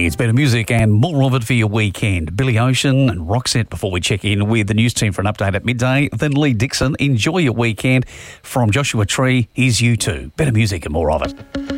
It's better music and more of it for your weekend. Billy Ocean and Roxette before we check in with the news team for an update at midday. Then Lee Dixon. Enjoy your weekend. From Joshua Tree, here's You Too. Better music and more of it.